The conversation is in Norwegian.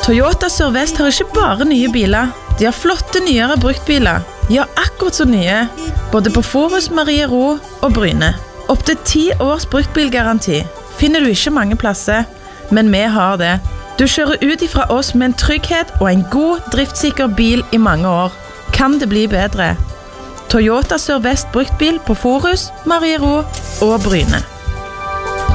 Toyota Sør-Vest har ikke bare nye biler. De har flotte nyere bruktbiler. Ja, akkurat så nye. Både på Forus, Marie Ro og Bryne. Opp til 10 års bruktbilgaranti. Finner du ikke mange plasser, men vi har det. Du kjører ut ifra oss med en trygghet og en god, driftssikker bil i mange år. Kan det bli bedre? Toyota Sør-Vest bruktbil på Forus, Marie Ro og Bryne.